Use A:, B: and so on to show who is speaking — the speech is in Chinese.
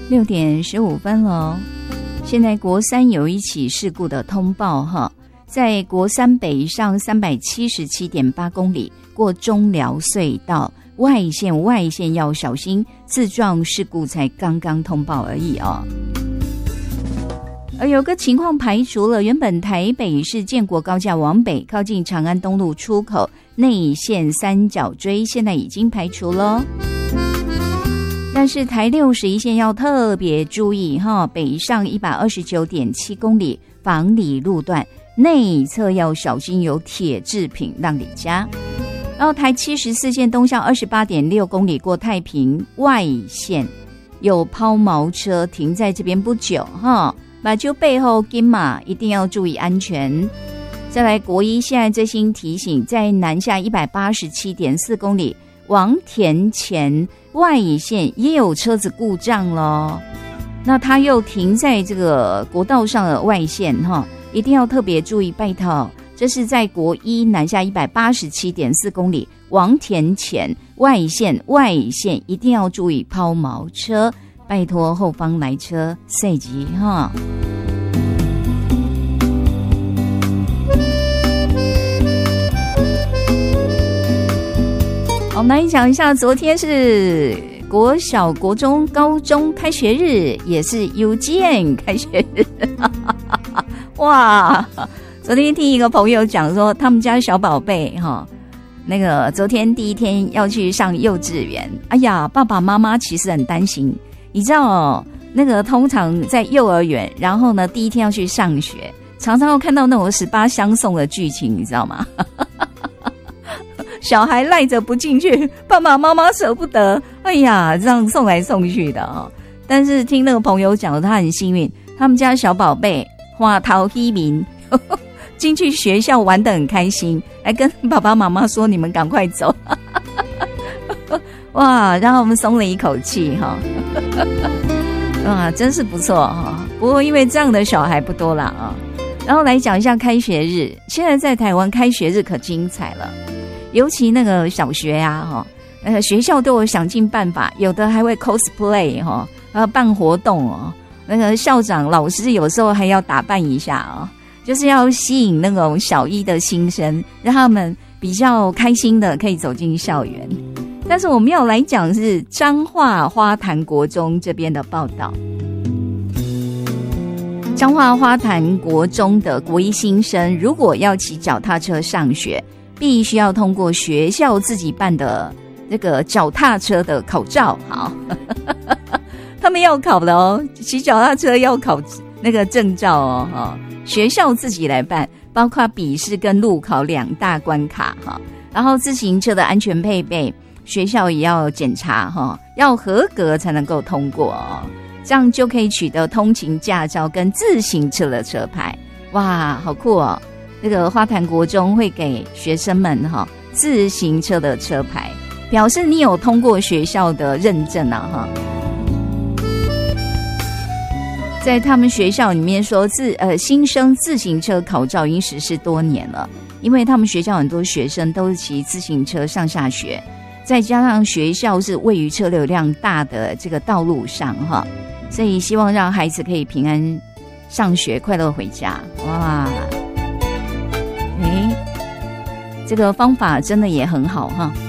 A: 6:15了。现在国三有一起事故的通报哈，在国三北上377.8公里过中寮隧道外线要小心，自撞事故才刚刚通报而已哦。而有个情况排除了，原本台北市建国高架往北靠近长安东路出口内线三角锥现在已经排除了，但是台61线要特别注意哈，北上129.7公里房里路段内侧要小心有铁制品让你加。然后台74线东向28.6公里过太平外线有抛锚车停在这边不久哈，马廄背后金马一定要注意安全。再来国一现在最新提醒，在南下187.4公里王田前外线也有车子故障咯，那他又停在这个国道上的外线哈，一定要特别注意拜托。这是在国一南下187.4公里王田前外线一定要注意抛锚车，拜托后方来车塞急哈。我们来讲一下，昨天是国小、国中、高中开学日，也是幼稚园开学日。哇！昨天听一个朋友讲说，他们家小宝贝哈，那个昨天第一天要去上幼稚园，哎呀，爸爸妈妈其实很担心，你知道哦，那个通常在幼儿园，然后呢第一天要去上学，常常会看到那种18相送的剧情，你知道吗？小孩赖着不进去，爸爸妈妈舍不得，哎呀，这样送来送去的哦。但是听那个朋友讲，他很幸运，他们家小宝贝花桃一名进去学校玩得很开心，还跟爸爸妈妈说：“你们赶快走。”哇，让我们松了一口气哈！哇，真是不错哈。不过因为这样的小孩不多啦啊。然后来讲一下开学日，现在在台湾开学日可精彩了。尤其那个小学啊，学校都有想尽办法，有的还会 cosplay 办活动哦。那个校长、老师有时候还要打扮一下哦，就是要吸引那种小一的新生，让他们比较开心的可以走进校园。但是我们要来讲是彰化花坛国中这边的报道。彰化花坛国中的国一新生，如果要骑脚踏车上学，必须要通过学校自己办的这个脚踏车的考照。好，他们要考的哦，骑脚踏车要考那个证照哦，学校自己来办，包括笔试跟路考2大关卡哈。然后自行车的安全配备，学校也要检查哈，要合格才能够通过哦，这样就可以取得通勤驾照跟自行车的车牌。哇，好酷哦！这个花坛国中会给学生们自行车的车牌，表示你有通过学校的认证啊哈。在他们学校里面说新生自行车考照已经实施多年了，因为他们学校很多学生都是骑自行车上下学，再加上学校是位于车流量大的这个道路上哈，所以希望让孩子可以平安上学，快乐回家。哇，这个方法真的也很好哈。